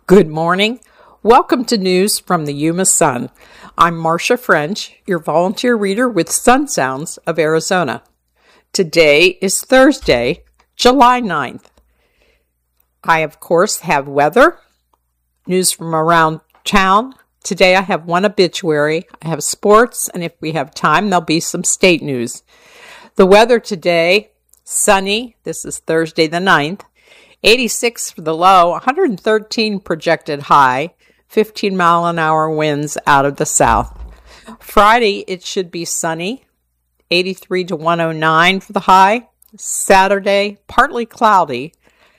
Good morning. Welcome to News from the Yuma Sun. I'm Marcia French, your volunteer reader with Sun Sounds of Arizona. Today is Thursday, July 9th. I, of course, have weather, news from around town. Today I have one obituary, I have sports, and if we have time, there'll be some state news. The weather today, sunny. This is Thursday the 9th. 86 for the low, 113 projected high, 15-mile-an-hour winds out of the south. Friday, it should be sunny, 83 to 109 for the high. Saturday, partly cloudy,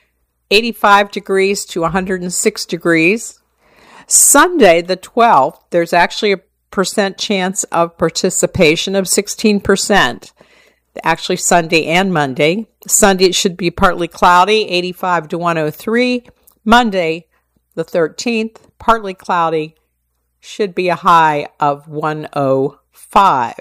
85 degrees to 106 degrees. Sunday, the 12th, there's actually a percent chance of participation of 16%. Actually, Sunday and Monday. Sunday, it should be partly cloudy, 85 to 103. Monday, the 13th, partly cloudy, should be a high of 105.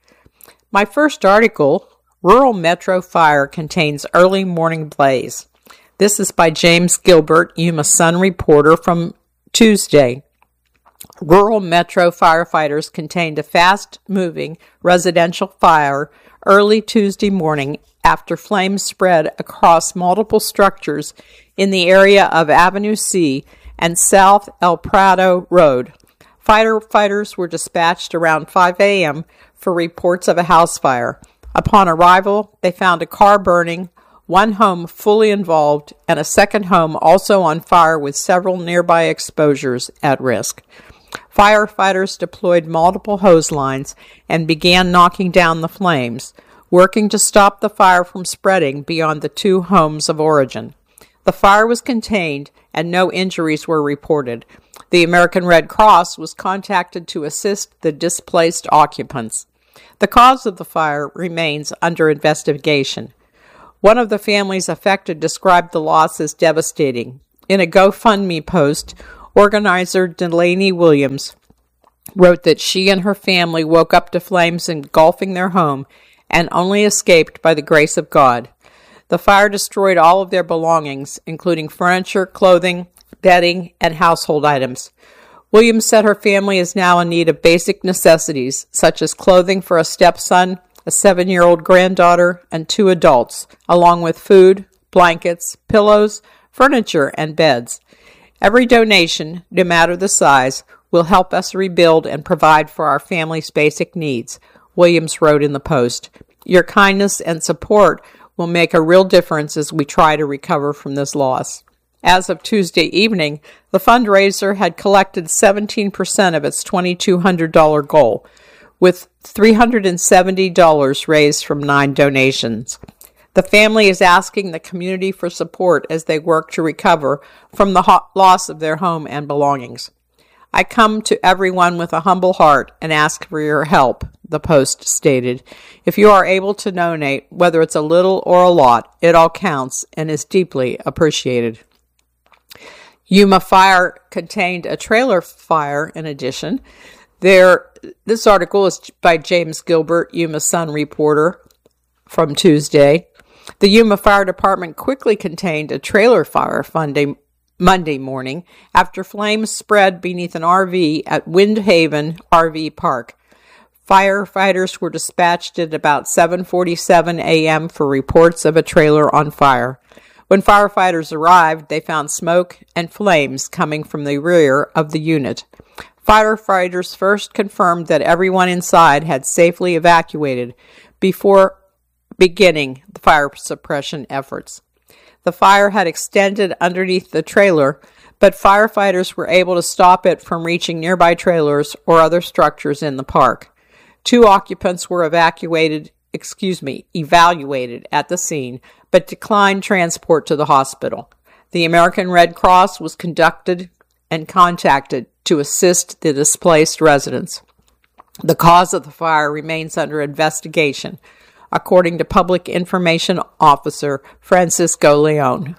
My first article, Rural Metro Fire Contains Early Morning Blaze. This is by James Gilbert, Yuma Sun reporter from Tuesday. Rural Metro firefighters contained a fast-moving residential fire early Tuesday morning after flames spread across multiple structures in the area of Avenue C and South El Prado Road. Firefighters were dispatched around 5 a.m. for reports of a house fire. Upon arrival, they found a car burning, one home fully involved, and a second home also on fire with several nearby exposures at risk. Firefighters deployed multiple hose lines and began knocking down the flames, working to stop the fire from spreading beyond the two homes of origin. The fire was contained and no injuries were reported. The American Red Cross was contacted to assist the displaced occupants. The cause of the fire remains under investigation. One of the families affected described the loss as devastating. In a GoFundMe post, organizer Delaney Williams wrote that she and her family woke up to flames engulfing their home and only escaped by the grace of God. The fire destroyed all of their belongings, including furniture, clothing, bedding, and household items. Williams said her family is now in need of basic necessities, such as clothing for a stepson, a 7-year-old granddaughter, and 2 adults, along with food, blankets, pillows, furniture, and beds. Every donation, no matter the size, will help us rebuild and provide for our family's basic needs, Williams wrote in the post. Your kindness and support will make a real difference as we try to recover from this loss. As of Tuesday evening, the fundraiser had collected 17% of its $2,200 goal, with $370 raised from 9 donations. The family is asking the community for support as they work to recover from the loss of their home and belongings. I come to everyone with a humble heart and ask for your help, the post stated. If you are able to donate, whether it's a little or a lot, it all counts and is deeply appreciated. Yuma fire contained a trailer fire in addition. This article is by James Gilbert, Yuma Sun reporter from Tuesday. The Yuma Fire Department quickly contained a trailer fire Monday morning after flames spread beneath an RV at Windhaven RV Park. Firefighters were dispatched at about 7:47 a.m. for reports of a trailer on fire. When firefighters arrived, they found smoke and flames coming from the rear of the unit. Firefighters first confirmed that everyone inside had safely evacuated before beginning the fire suppression efforts. The fire had extended underneath the trailer, but firefighters were able to stop it from reaching nearby trailers or other structures in the park. 2 occupants were evaluated at the scene, but declined transport to the hospital. The American Red Cross was contacted to assist the displaced residents. The cause of the fire remains under investigation, according to Public Information Officer Francisco Leon.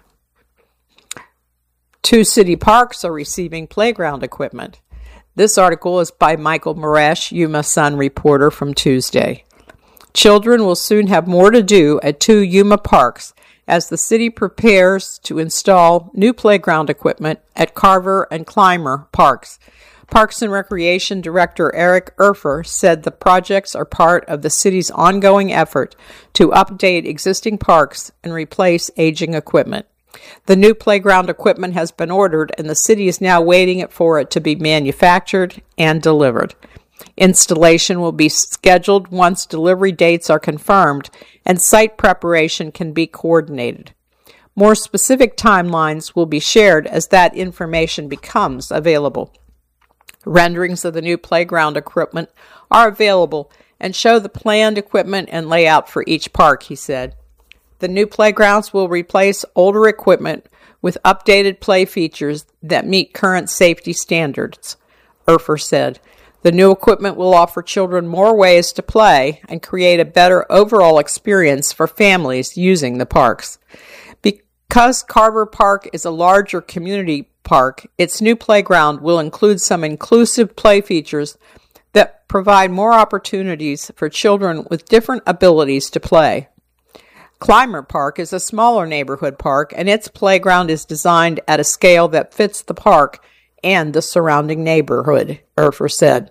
2 city parks are receiving playground equipment. This article is by Michael Maresh, Yuma Sun reporter from Tuesday. Children will soon have more to do at 2 Yuma parks as the city prepares to install new playground equipment at Carver and Clymer parks. Parks and Recreation Director Eric Erfer said the projects are part of the city's ongoing effort to update existing parks and replace aging equipment. The new playground equipment has been ordered, and the city is now waiting for it to be manufactured and delivered. Installation will be scheduled once delivery dates are confirmed and site preparation can be coordinated. More specific timelines will be shared as that information becomes available. Renderings of the new playground equipment are available and show the planned equipment and layout for each park, he said. The new playgrounds will replace older equipment with updated play features that meet current safety standards, Erfer said. The new equipment will offer children more ways to play and create a better overall experience for families using the parks. Because Carver Park is a larger community park, its new playground will include some inclusive play features that provide more opportunities for children with different abilities to play. Clymer Park is a smaller neighborhood park, and its playground is designed at a scale that fits the park and the surrounding neighborhood, Erfer said.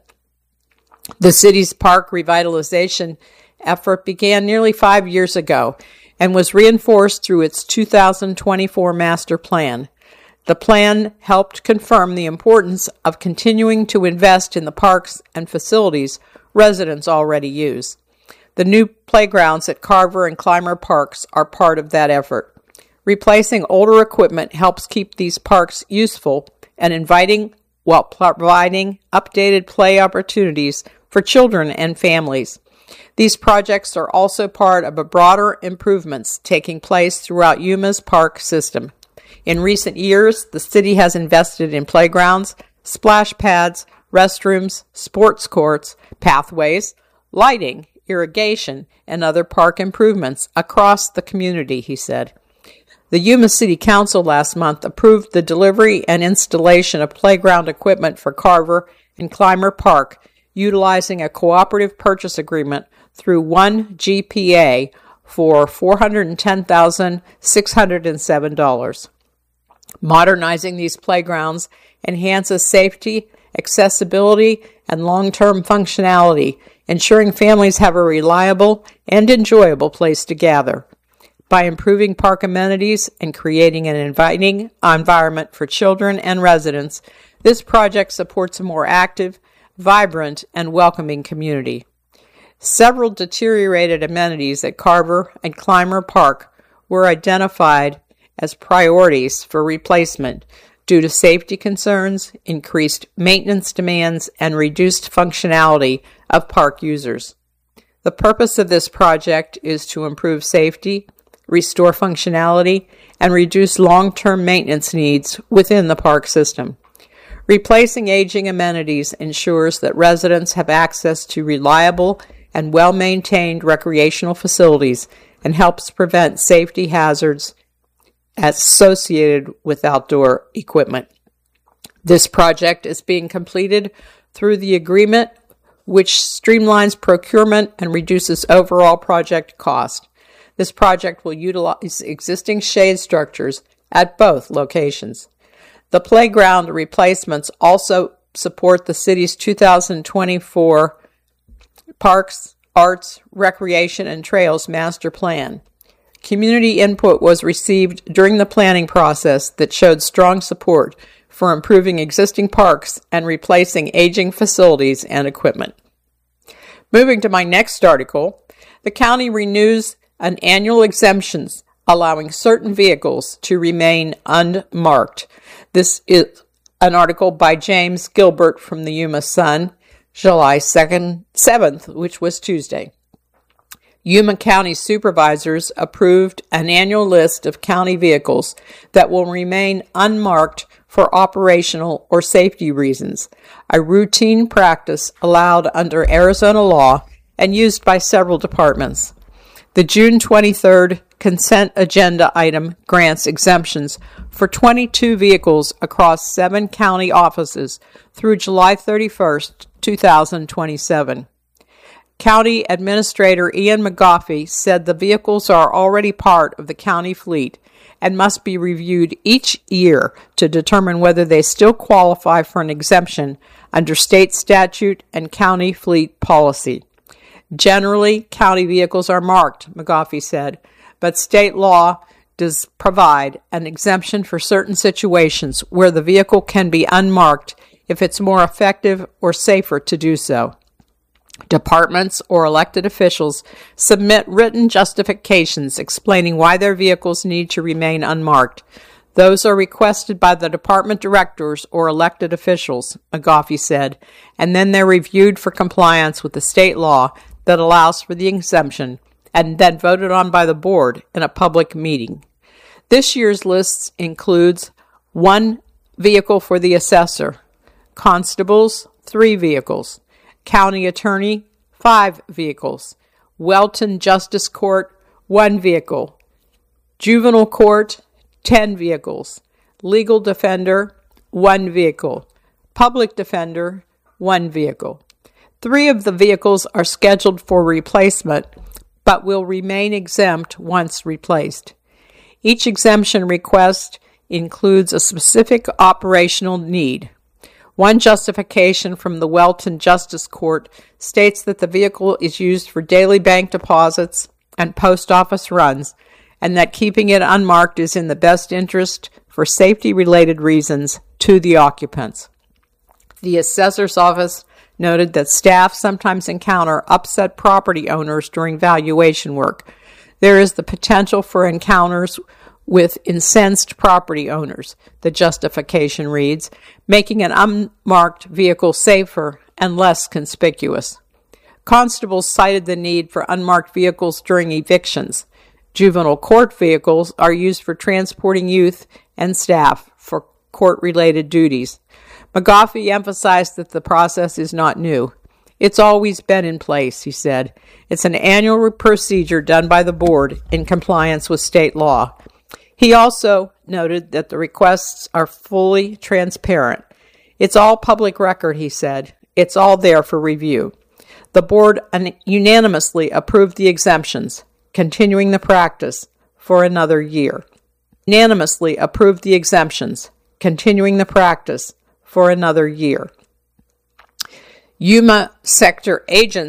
The city's park revitalization effort began nearly 5 years ago and was reinforced through its 2024 master plan. The plan helped confirm the importance of continuing to invest in the parks and facilities residents already use. The new playgrounds at Carver and Clymer parks are part of that effort. Replacing older equipment helps keep these parks useful and inviting while providing updated play opportunities for children and families. These projects are also part of a broader improvements taking place throughout Yuma's park system. In recent years, the city has invested in playgrounds, splash pads, restrooms, sports courts, pathways, lighting, irrigation, and other park improvements across the community, he said. The Yuma City Council last month approved the delivery and installation of playground equipment for Carver and Clymer Park, utilizing a cooperative purchase agreement through one GPA for $410,607. Modernizing these playgrounds enhances safety, accessibility, and long-term functionality, ensuring families have a reliable and enjoyable place to gather. By improving park amenities and creating an inviting environment for children and residents, this project supports a more active, vibrant, and welcoming community. Several deteriorated amenities at Carver and Clymer Park were identified as priorities for replacement due to safety concerns, increased maintenance demands, and reduced functionality of park users. The purpose of this project is to improve safety, restore functionality, and reduce long-term maintenance needs within the park system. Replacing aging amenities ensures that residents have access to reliable and well-maintained recreational facilities and helps prevent safety hazards associated with outdoor equipment. This project is being completed through the agreement, which streamlines procurement and reduces overall project cost. This project will utilize existing shade structures at both locations. The playground replacements also support the city's 2024 Parks, Arts, Recreation, and Trails Master Plan. Community input was received during the planning process that showed strong support for improving existing parks and replacing aging facilities and equipment. Moving to my next article, the county renews an annual exemptions allowing certain vehicles to remain unmarked. This is an article by James Gilbert from the Yuma Sun, July 7th, which was Tuesday. Yuma County supervisors approved an annual list of county vehicles that will remain unmarked for operational or safety reasons, a routine practice allowed under Arizona law and used by several departments. The June 23rd consent agenda item grants exemptions for 22 vehicles across 7 county offices through July 31st, 2027. County Administrator Ian McGoffey said the vehicles are already part of the county fleet and must be reviewed each year to determine whether they still qualify for an exemption under state statute and county fleet policy. Generally, county vehicles are marked, McGoffey said, but state law does provide an exemption for certain situations where the vehicle can be unmarked if it's more effective or safer to do so. Departments or elected officials submit written justifications explaining why their vehicles need to remain unmarked. Those are requested by the department directors or elected officials, McGoffey said, and then they're reviewed for compliance with the state law that allows for the exemption and then voted on by the board in a public meeting. This year's list includes 1 vehicle for the assessor, constables, 3 vehicles, county attorney, 5 vehicles, Welton Justice Court, 1 vehicle, juvenile court, 10 vehicles, legal defender, 1 vehicle, public defender, 1 vehicle. 3 of the vehicles are scheduled for replacement, but will remain exempt once replaced. Each exemption request includes a specific operational need. One justification from the Welton Justice Court states that the vehicle is used for daily bank deposits and post office runs, and that keeping it unmarked is in the best interest for safety-related reasons to the occupants. The assessor's office noted that staff sometimes encounter upset property owners during valuation work. There is the potential for encounters with incensed property owners, the justification reads, making an unmarked vehicle safer and less conspicuous. Constables cited the need for unmarked vehicles during evictions. Juvenile court vehicles are used for transporting youth and staff for court-related duties. McGoffey emphasized that the process is not new. It's always been in place, he said. It's an annual procedure done by the board in compliance with state law. He also noted that the requests are fully transparent. It's all public record, he said. It's all there for review. The board unanimously approved the exemptions, continuing the practice for another year. Unanimously approved the exemptions, continuing the practice for another year. Yuma sector agents